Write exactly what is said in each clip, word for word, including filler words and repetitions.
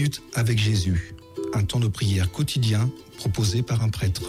minutes avec Jésus, un temps de prière quotidien proposé par un prêtre.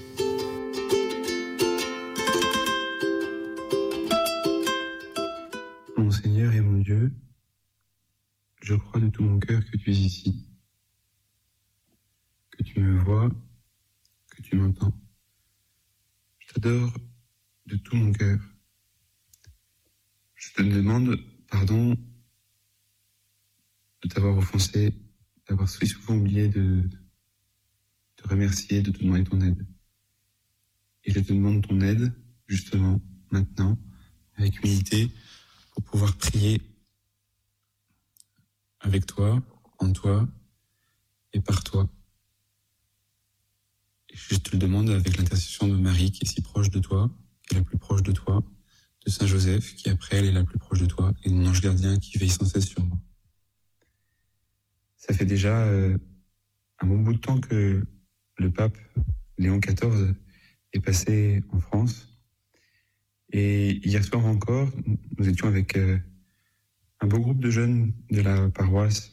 Mon Seigneur et mon Dieu, je crois de tout mon cœur que tu es ici, que tu me vois, que tu m'entends. Je t'adore de tout mon cœur. Je te demande pardon de t'avoir offensé, d'avoir si souvent oublié de te remercier, de te demander ton aide. Et je te demande ton aide, justement, maintenant, avec humilité, pour pouvoir prier avec toi, en toi et par toi. Et je te le demande avec l'intercession de Marie, qui est si proche de toi, qui est la plus proche de toi, de Saint Joseph, qui après elle est la plus proche de toi, et de mon ange gardien qui veille sans cesse sur moi. Ça fait déjà euh, un bon bout de temps que le pape Léon quatorze est passé en France. Et hier soir encore, nous étions avec euh, un beau groupe de jeunes de la paroisse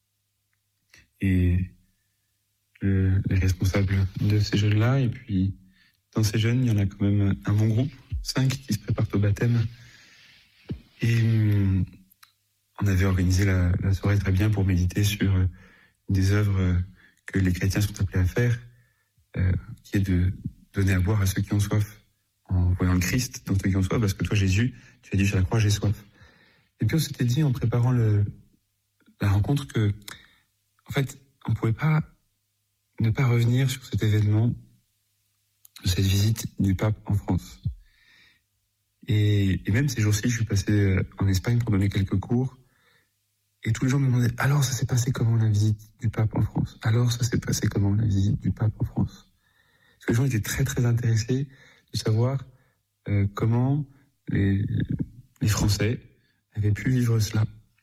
et le, les responsables de ces jeunes-là. Et puis, dans ces jeunes, il y en a quand même un bon groupe, cinq qui se préparent au baptême. Et hum, on avait organisé la, la soirée très bien pour méditer sur euh, des œuvres que les chrétiens sont appelés à faire, euh, qui est de donner à boire à ceux qui ont soif, en voyant le Christ dans ceux qui ont soif, parce que toi, Jésus, tu as dit sur la croix, j'ai soif. Et puis on s'était dit, en préparant le, la rencontre, que, en fait, on ne pouvait pas ne pas revenir sur cet événement, cette visite du pape en France. Et, et même ces jours-ci, je suis passé en Espagne pour donner quelques cours, et tous les gens me demandaient, alors ça s'est passé comment la visite du pape en France? Alors ça s'est passé comment la visite du pape en France? Parce que les gens étaient très très intéressés de savoir euh, comment les, les Français avaient pu vivre cela.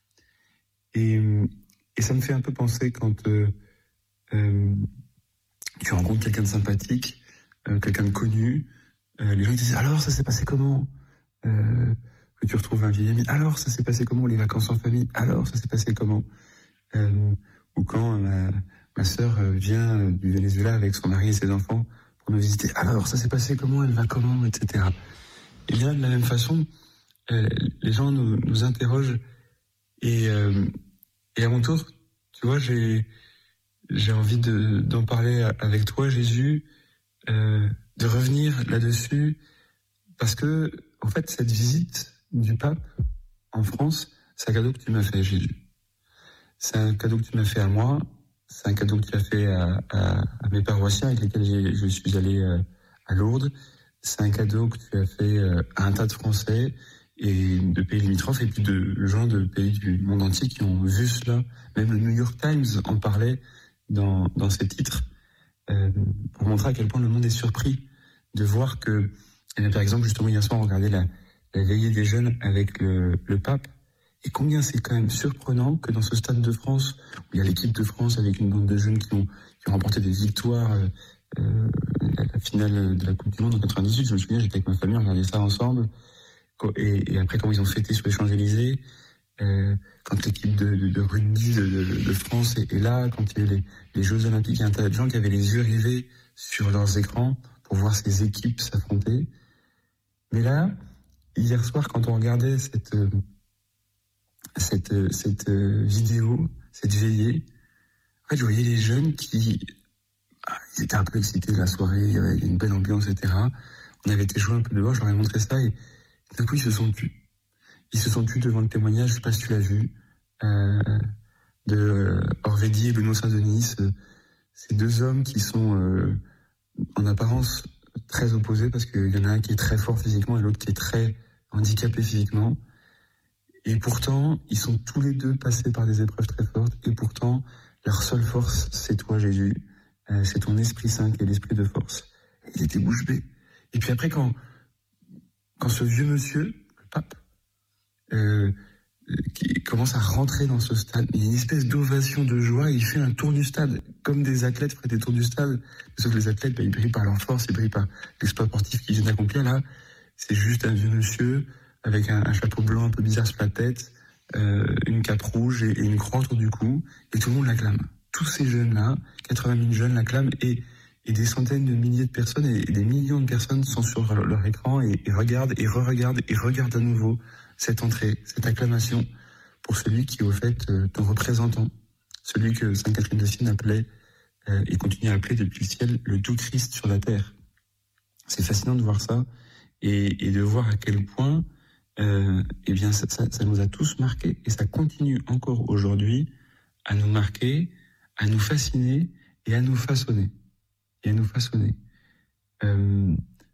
Et, et ça me fait un peu penser quand euh, euh, tu rencontres quelqu'un de sympathique, euh, quelqu'un de connu, euh, les gens ils disent, alors ça s'est passé comment? euh, que tu retrouves un vieil ami, alors ça s'est passé comment les vacances en famille? Alors ça s'est passé comment? euh, Ou quand ma, ma sœur vient du Venezuela avec son mari et ses enfants pour nous visiter, alors ça s'est passé comment? Elle va comment? Etc. Et bien de la même façon, euh, les gens nous, nous interrogent et, euh, et à mon tour, tu vois, j'ai, j'ai envie de, d'en parler avec toi, Jésus, euh, de revenir là-dessus, parce que en fait cette visite du pape en France, c'est un cadeau que tu m'as fait, Jésus. C'est un cadeau que tu m'as fait à moi, c'est un cadeau que tu as fait à, à, à mes paroissiens avec lesquels j'ai, je suis allé euh, à Lourdes. C'est un cadeau que tu as fait euh, à un tas de Français et de pays limitrophes et puis de gens de pays du monde entier qui ont vu cela. Même le New York Times en parlait dans, dans ses titres euh, pour montrer à quel point le monde est surpris de voir que, et bien, par exemple, justement, hier soir, on regardait la, la veillée des jeunes avec le, le pape. Et combien c'est quand même surprenant que dans ce stade de France, où il y a l'équipe de France avec une bande de jeunes qui ont, qui ont remporté des victoires, euh, euh, la, la finale de la Coupe du Monde en quatre-vingt-dix-huit, je me souviens, j'étais avec ma famille, on regardait ça ensemble. Et, et après, quand ils ont fêté sur les Champs-Élysées, euh, quand l'équipe de, de, de rugby de, de, de France est, est là, quand il y a les, les Jeux Olympiques, il y a un tas de gens qui avaient les yeux rivés sur leurs écrans pour voir ces équipes s'affronter. Mais là, hier soir, quand on regardait cette... Euh, cette, cette vidéo, cette veillée, en fait, je voyais les jeunes qui, ah, ils étaient un peu excités de la soirée, il y avait une belle ambiance, et cetera. On avait été jouer un peu dehors, je leur ai montré ça, et d'un coup, ils se sont tus. Ils se sont tus devant le témoignage, je sais pas si tu l'as vu, euh, de Orvédi et Benoît Saint-Denis, euh, ces deux hommes qui sont, euh, en apparence, très opposés, parce qu'il y en a un qui est très fort physiquement et l'autre qui est très handicapé physiquement. Et pourtant, ils sont tous les deux passés par des épreuves très fortes. Et pourtant, leur seule force, c'est toi, Jésus. Euh, c'est ton Esprit Saint qui est l'esprit de force. Et il était bouche bée. Et puis après, quand, quand ce vieux monsieur, le pape, euh, qui commence à rentrer dans ce stade, il y a une espèce d'ovation de joie. Il fait un tour du stade, comme des athlètes feraient des tours du stade. Sauf que les athlètes, bah, ils brillent par leur force, ils brillent par l'exploit sportif qu'ils viennent d'accomplir. Là, c'est juste un vieux monsieur avec un, un chapeau blanc un peu bizarre sur la tête, euh, une cape rouge et, et une croix autour du cou, et tout le monde l'acclame. Tous ces jeunes-là, quatre-vingt mille jeunes l'acclament, et, et des centaines de milliers de personnes et, et des millions de personnes sont sur leur, leur écran et, et regardent et re-regardent et regardent à nouveau cette entrée, cette acclamation pour celui qui est au fait euh, ton représentant, celui que Sainte Catherine de Sienne appelait euh, et continue à appeler depuis le ciel le doux Christ sur la terre. C'est fascinant de voir ça et, et de voir à quel point euh, eh bien ça, ça, ça nous a tous marqués et ça continue encore aujourd'hui à nous marquer, à nous fasciner et à nous façonner. Et à nous façonner. Euh,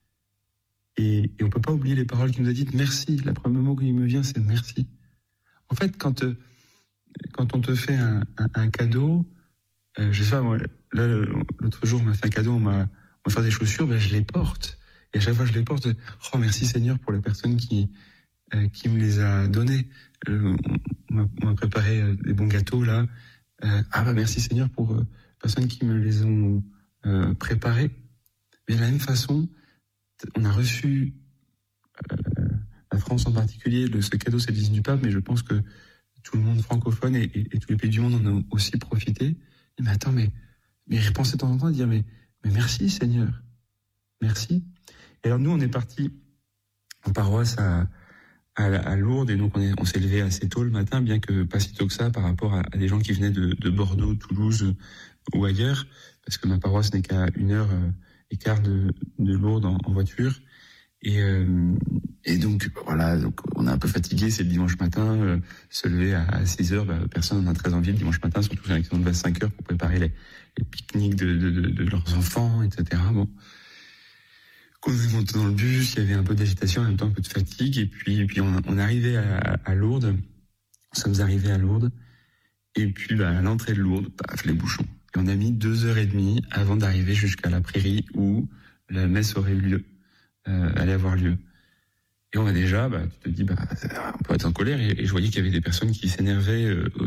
et, et on peut pas oublier les paroles qu'il nous a dites. Merci. Le premier mot qui me vient, c'est merci. En fait, quand euh, quand on te fait un, un, un cadeau, euh, je sais pas, moi, là, l'autre jour, on m'a fait un cadeau, on m'a, on m'a fait des chaussures, ben, je les porte. Et à chaque fois que je les porte, oh, merci Seigneur pour la personne qui, euh, qui me les a donnés. Euh, on, m'a, on m'a préparé euh, des bons gâteaux, là. Euh, ah, bah, merci Seigneur pour euh, les personnes qui me les ont euh, préparés. Mais de la même façon, on a reçu, euh, la France en particulier, le, ce cadeau, c'est le visite du pape, mais je pense que tout le monde francophone et, et, et tous les pays du monde en ont aussi profité. Mais attends, mais, mais repensez de temps en temps à dire, mais, mais merci Seigneur. Merci. Et alors nous, on est partis en paroisse à, à, à Lourdes, et donc on, est, on s'est levé assez tôt le matin, bien que pas si tôt que ça par rapport à, à des gens qui venaient de, de Bordeaux, Toulouse ou ailleurs, parce que ma paroisse n'est qu'à une heure et quart de, de Lourdes en, en voiture. Et, euh, et donc voilà, donc on est un peu fatigué, c'est le dimanche matin, euh, se lever à, à six heures, bah, personne n'en a très envie le dimanche matin, surtout si on se lève à cinq heures pour préparer les, les pique-niques de, de, de, de leurs enfants, et cetera. Bon. Quand on est monté dans le bus, il y avait un peu d'agitation, en même temps un peu de fatigue, et puis, et puis on, on est arrivé à, à Lourdes, nous sommes arrivés à Lourdes, et puis bah, à l'entrée de Lourdes, paf, les bouchons. Et on a mis deux heures et demie avant d'arriver jusqu'à la prairie où la messe aurait eu lieu, euh, allait avoir lieu. Et on a déjà, bah, tu te dis, bah, on peut être en colère, et, et je voyais qu'il y avait des personnes qui s'énervaient euh, euh,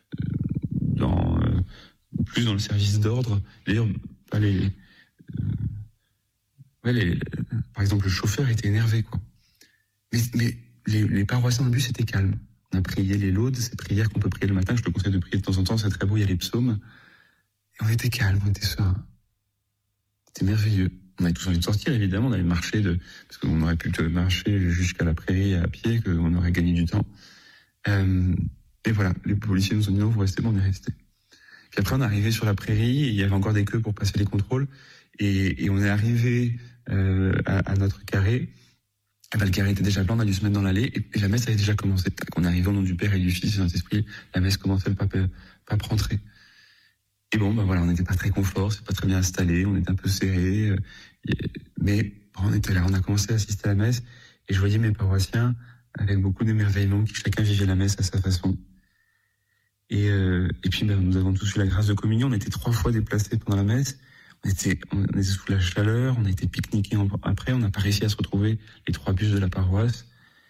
dans, euh, plus dans le service d'ordre, d'ailleurs, pas les... Euh, ouais, les, par exemple, le chauffeur était énervé, quoi. Mais, mais les, les paroissiens dans le bus étaient calmes. On a prié les laudes, ces prières qu'on peut prier le matin, je te conseille de prier de temps en temps, c'est très beau, il y a les psaumes. Et on était calmes, on était sereins. C'était merveilleux. On avait tous envie de sortir, évidemment, on avait marché de, parce qu'on aurait pu marcher jusqu'à la prairie à pied, qu'on aurait gagné du temps. Euh, et voilà, les policiers nous ont dit non, vous restez, bon, on est restés. Puis après, on est arrivé sur la prairie, et il y avait encore des queues pour passer les contrôles, et, et on est arrivé euh, à, à notre carré. Et ben, le carré était déjà plein, on a dû se mettre dans l'allée, et, et la messe avait déjà commencé. On est arrivé au nom du Père et du Fils et du Saint-Esprit, la messe commençait, le pape, pape rentrait. Et bon, ben voilà, on n'était pas très confort, c'est pas très bien installé, on était un peu serré, euh, mais bon, on était là, on a commencé à assister à la messe, et je voyais mes paroissiens avec beaucoup d'émerveillement, qui chacun vivait la messe à sa façon. Et, euh, et puis, ben, nous avons tous eu la grâce de communion, on était trois fois déplacés pendant la messe, on était, on était sous la chaleur, on a été pique-niqués après, on n'a pas réussi à se retrouver, les trois bus de la paroisse.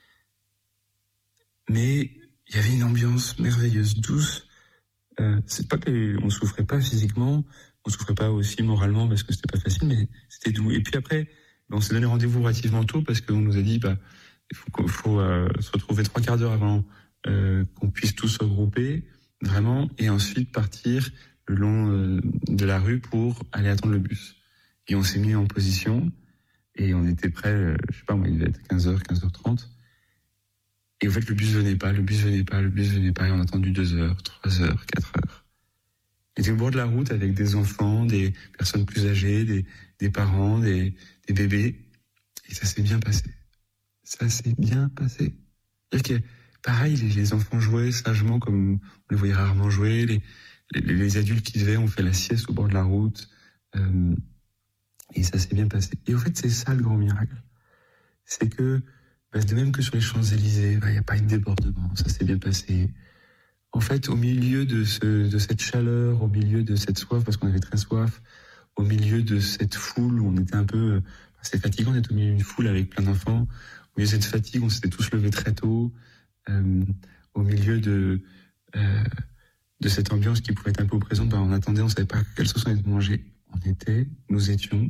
Mais il y avait une ambiance merveilleuse, douce. Euh, c'est pas qu'on souffrait pas physiquement, on souffrait pas aussi moralement parce que c'était pas facile, mais c'était doux. Et puis après, on s'est donné rendez-vous relativement tôt parce qu'on nous a dit, bah, il faut, faut euh, se retrouver trois quarts d'heure avant euh, qu'on puisse tous se regrouper, vraiment, et ensuite partir le long euh, de la rue pour aller attendre le bus. Et on s'est mis en position et on était prêt, euh, je sais pas, moi, il devait être quinze heures, quinze heures trente. Et en fait, le bus venait pas, le bus venait pas, le bus venait pas, et on a attendu deux heures, trois heures, quatre heures. On était au bord de la route avec des enfants, des personnes plus âgées, des, des parents, des, des bébés. Et ça s'est bien passé. Ça s'est bien passé. C'est-à-dire que, pareil, les, les enfants jouaient sagement comme on les voyait rarement jouer. Les, les, les adultes qui devaient ont fait la sieste au bord de la route. Euh, et ça s'est bien passé. Et au fait, c'est ça le grand miracle. C'est que, bah, de même que sur les Champs-Élysées, il bah, n'y a pas eu de débordement, ça s'est bien passé. En fait, au milieu de, ce, de cette chaleur, au milieu de cette soif, parce qu'on avait très soif, au milieu de cette foule où on était un peu... C'est fatigant d'être au milieu d'une foule avec plein d'enfants. Au milieu de cette fatigue, on s'était tous levés très tôt. Euh, au milieu de, euh, de cette ambiance qui pouvait être un peu oppressante, bah, on attendait, on ne savait pas quelle sauce on allait manger. On était, nous étions,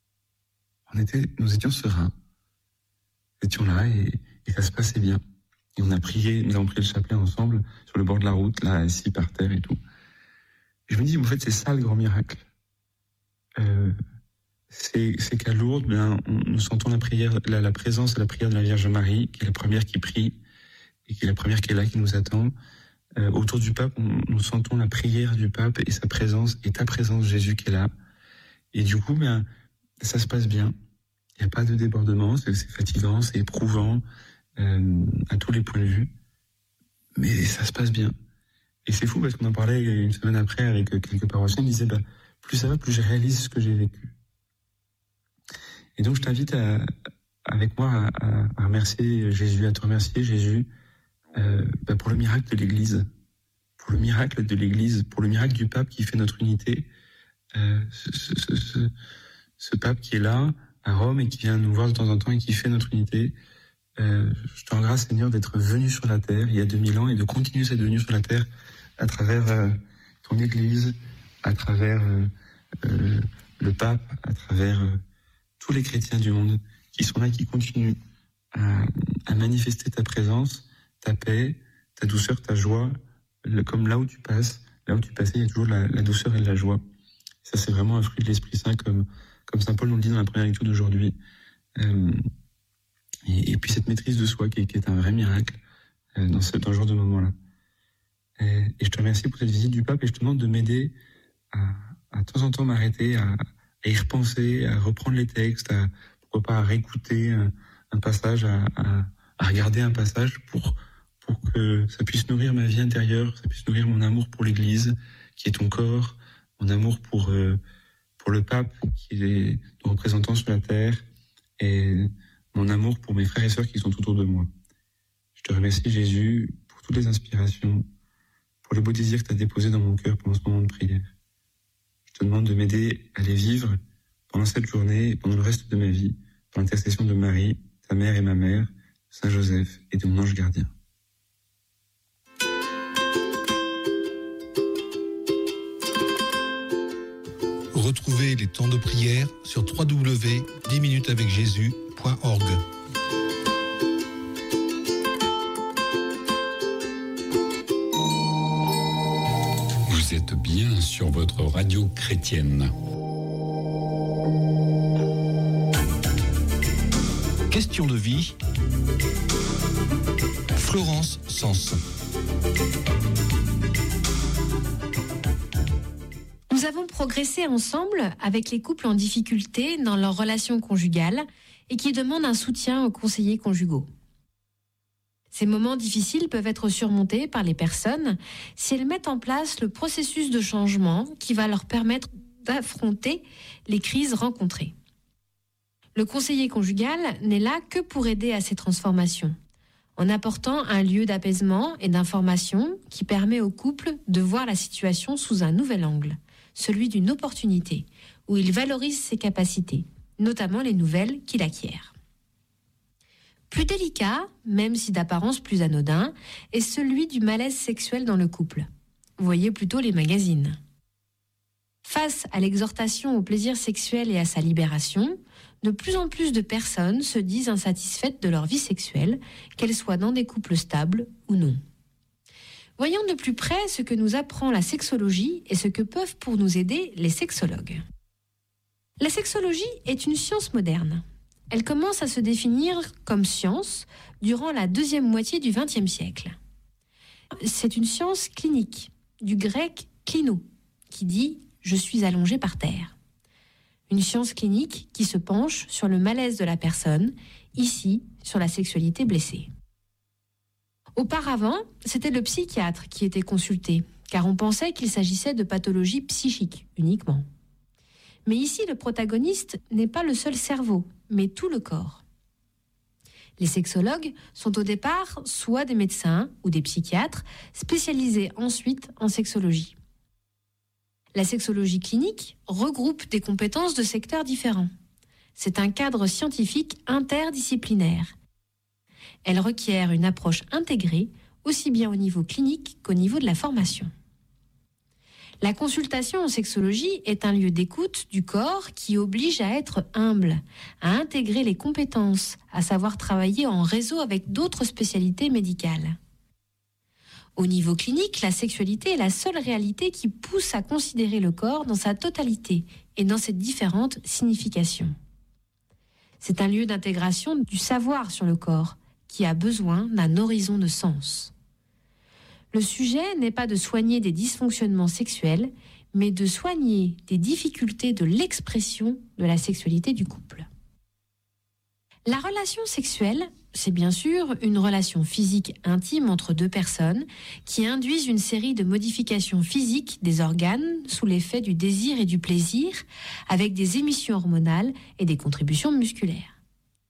on était, nous étions sereins. Nous étions là et, et ça se passait bien. Et on a prié, nous avons prié le chapelet ensemble, sur le bord de la route, là, assis par terre et tout. Et je me dis, en fait, c'est ça le grand miracle. Euh, c'est, c'est qu'à Lourdes, ben, on, nous sentons la prière, la, la présence et la prière de la Vierge Marie, qui est la première qui prie, et qui est la première qui est là, qui nous attend. Euh, autour du pape, on, nous sentons la prière du pape et sa présence, et ta présence, Jésus, qui est là. Et du coup, ben, ça se passe bien. Il n'y a pas de débordement, c'est, c'est fatigant, c'est éprouvant, euh, à tous les points de vue. Mais ça se passe bien. Et c'est fou parce qu'on en parlait une semaine après avec quelques paroissiens, ils disaient, bah, plus ça va, plus je réalise ce que j'ai vécu. Et donc, je t'invite à, avec moi à, à remercier Jésus, à te remercier Jésus, euh, bah, pour le miracle de l'Église, pour le miracle de l'Église, pour le miracle du pape qui fait notre unité, euh, ce, ce, ce, ce pape qui est là, à Rome, et qui vient nous voir de temps en temps et qui fait notre unité. Euh, je te rends grâce, Seigneur, d'être venu sur la terre il y a deux mille ans et de continuer cette venue sur la terre à travers euh, ton Église, à travers euh, euh, le pape, à travers euh, tous les chrétiens du monde qui sont là, qui continuent à, à manifester ta présence, ta paix, ta douceur, ta joie, le, comme là où tu passes, là où tu passais, il y a toujours la, la douceur et la joie. Ça, c'est vraiment un fruit de l'Esprit Saint, comme, comme saint Paul nous le dit dans la première lecture d'aujourd'hui. Euh, et, et puis cette maîtrise de soi qui est, qui est un vrai miracle euh, dans, ce, dans ce genre de moment-là. Et, et je te remercie pour cette visite du pape et je te demande de m'aider à, à de temps en temps m'arrêter, à, à y repenser, à reprendre les textes, à, pourquoi pas à réécouter un, un passage, à, à, à regarder un passage pour, pour que ça puisse nourrir ma vie intérieure, ça puisse nourrir mon amour pour l'Église, qui est ton corps, mon amour pour, euh, pour le pape, qui est ton représentant sur la terre, et mon amour pour mes frères et sœurs qui sont autour de moi. Je te remercie, Jésus, pour toutes les inspirations, pour les beaux désirs que tu as déposés dans mon cœur pendant ce moment de prière. Je te demande de m'aider à les vivre pendant cette journée et pendant le reste de ma vie, par l'intercession de Marie, ta mère et ma mère, Saint Joseph et de mon ange gardien. Retrouvez les temps de prière sur w w w point dix minutes avec jésus point org. Vous êtes bien sur votre radio chrétienne. Question de vie. Florence Sens. Nous avons progressé ensemble avec les couples en difficulté dans leur relation conjugale et qui demandent un soutien aux conseillers conjugaux. Ces moments difficiles peuvent être surmontés par les personnes si elles mettent en place le processus de changement qui va leur permettre d'affronter les crises rencontrées. Le conseiller conjugal n'est là que pour aider à ces transformations, en apportant un lieu d'apaisement et d'information qui permet au couple de voir la situation sous un nouvel angle, celui d'une opportunité, où il valorise ses capacités, notamment les nouvelles qu'il acquiert. Plus délicat, même si d'apparence plus anodin, est celui du malaise sexuel dans le couple. Voyez plutôt les magazines. Face à l'exhortation au plaisir sexuel et à sa libération, de plus en plus de personnes se disent insatisfaites de leur vie sexuelle, qu'elles soient dans des couples stables ou non. Voyons de plus près ce que nous apprend la sexologie et ce que peuvent pour nous aider les sexologues. La sexologie est une science moderne. Elle commence à se définir comme science durant la deuxième moitié du vingtième siècle. C'est une science clinique, du grec klino, qui dit « je suis allongé par terre ». Une science clinique qui se penche sur le malaise de la personne, ici sur la sexualité blessée. Auparavant, c'était le psychiatre qui était consulté, car on pensait qu'il s'agissait de pathologies psychiques uniquement. Mais ici, le protagoniste n'est pas le seul cerveau, mais tout le corps. Les sexologues sont au départ soit des médecins ou des psychiatres, spécialisés ensuite en sexologie. La sexologie clinique regroupe des compétences de secteurs différents. C'est un cadre scientifique interdisciplinaire. Elle requiert une approche intégrée, aussi bien au niveau clinique qu'au niveau de la formation. La consultation en sexologie est un lieu d'écoute du corps qui oblige à être humble, à intégrer les compétences, à savoir travailler en réseau avec d'autres spécialités médicales. Au niveau clinique, la sexualité est la seule réalité qui pousse à considérer le corps dans sa totalité et dans ses différentes significations. C'est un lieu d'intégration du savoir sur le corps qui a besoin d'un horizon de sens. Le sujet n'est pas de soigner des dysfonctionnements sexuels, mais de soigner des difficultés de l'expression de la sexualité du couple. La relation sexuelle, c'est bien sûr une relation physique intime entre deux personnes qui induisent une série de modifications physiques des organes sous l'effet du désir et du plaisir, avec des émissions hormonales et des contributions musculaires.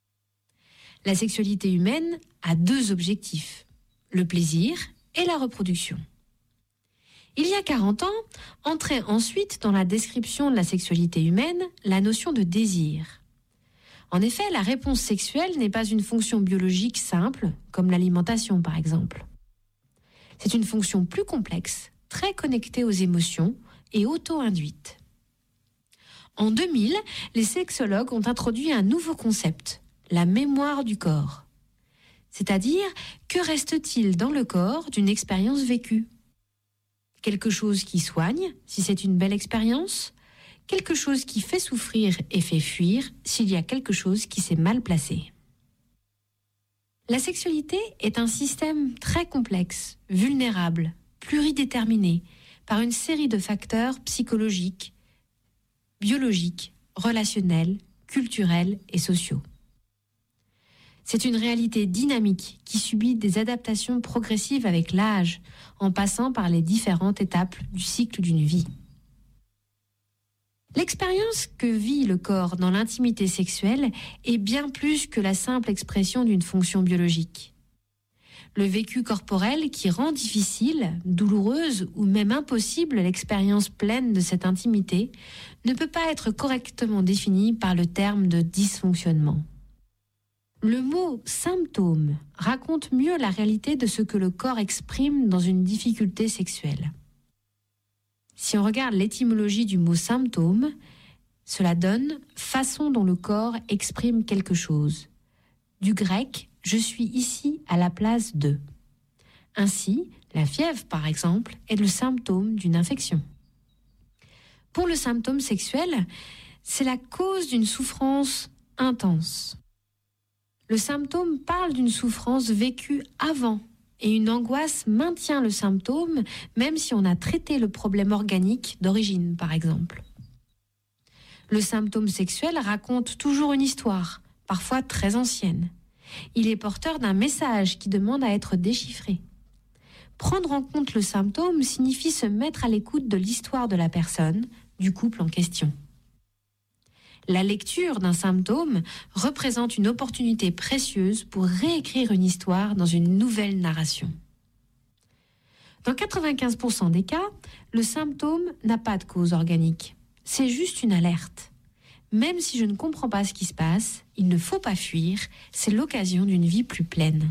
La sexualité humaine a deux objectifs, le plaisir et la reproduction. Il y a quarante ans, entrait ensuite dans la description de la sexualité humaine la notion de désir. En effet, la réponse sexuelle n'est pas une fonction biologique simple, comme l'alimentation par exemple. C'est une fonction plus complexe, très connectée aux émotions et auto-induite. En deux mille, les sexologues ont introduit un nouveau concept, la mémoire du corps. C'est-à-dire, que reste-t-il dans le corps d'une expérience vécue ? Quelque chose qui soigne, si c'est une belle expérience ? Quelque chose qui fait souffrir et fait fuir, s'il y a quelque chose qui s'est mal placé. La sexualité est un système très complexe, vulnérable, pluridéterminé, par une série de facteurs psychologiques, biologiques, relationnels, culturels et sociaux. C'est une réalité dynamique qui subit des adaptations progressives avec l'âge, en passant par les différentes étapes du cycle d'une vie. L'expérience que vit le corps dans l'intimité sexuelle est bien plus que la simple expression d'une fonction biologique. Le vécu corporel qui rend difficile, douloureuse ou même impossible l'expérience pleine de cette intimité ne peut pas être correctement défini par le terme de dysfonctionnement. Le mot « symptôme » raconte mieux la réalité de ce que le corps exprime dans une difficulté sexuelle. Si on regarde l'étymologie du mot « symptôme », cela donne « façon dont le corps exprime quelque chose ». Du grec « je suis ici à la place de ». Ainsi, la fièvre, par exemple, est le symptôme d'une infection. Pour le symptôme sexuel, c'est la cause d'une souffrance intense. Le symptôme parle d'une souffrance vécue avant et une angoisse maintient le symptôme même si on a traité le problème organique d'origine, par exemple. Le symptôme sexuel raconte toujours une histoire, parfois très ancienne. Il est porteur d'un message qui demande à être déchiffré. Prendre en compte le symptôme signifie se mettre à l'écoute de l'histoire de la personne, du couple en question. La lecture d'un symptôme représente une opportunité précieuse pour réécrire une histoire dans une nouvelle narration. Dans quatre-vingt-quinze pour cent des cas, le symptôme n'a pas de cause organique. C'est juste une alerte. Même si je ne comprends pas ce qui se passe, il ne faut pas fuir, c'est l'occasion d'une vie plus pleine.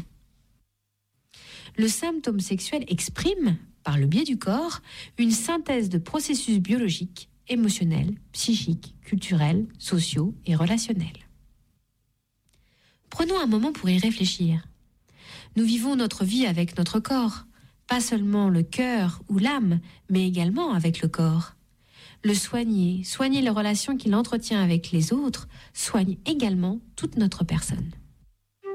Le symptôme sexuel exprime, par le biais du corps, une synthèse de processus biologiques, émotionnels, psychiques, culturels, sociaux et relationnels. Prenons un moment pour y réfléchir. Nous vivons notre vie avec notre corps, pas seulement le cœur ou l'âme, mais également avec le corps. Le soigner, soigner les relations qu'il entretient avec les autres, soigne également toute notre personne.